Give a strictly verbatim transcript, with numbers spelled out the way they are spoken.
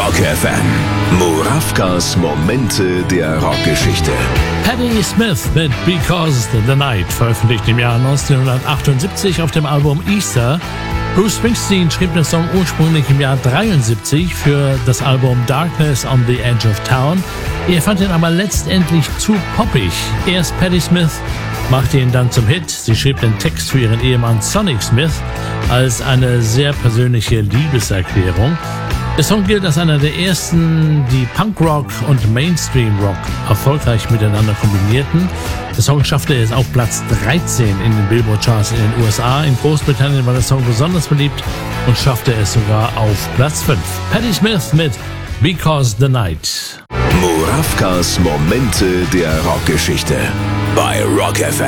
Rock F M. Murawkas Momente der Rockgeschichte. Patti Smith mit Because the Night, veröffentlicht im Jahr neunzehnhundertachtundsiebzig auf dem Album Easter. Bruce Springsteen schrieb den Song ursprünglich im Jahr dreiundsiebzig für das Album Darkness on the Edge of Town. Er fand ihn aber letztendlich zu poppig. Erst Patti Smith machte ihn dann zum Hit. Sie schrieb den Text für ihren Ehemann Sonny Smith als eine sehr persönliche Liebeserklärung. Der Song gilt als einer der ersten, die Punkrock und Mainstream-Rock erfolgreich miteinander kombinierten. Der Song schaffte es auf Platz dreizehn in den Billboard-Charts in den U S A. In Großbritannien war der Song besonders beliebt und schaffte es sogar auf Platz fünf. Patti Smith mit Because the Night. Murawkas Momente der Rockgeschichte bei Rock F M.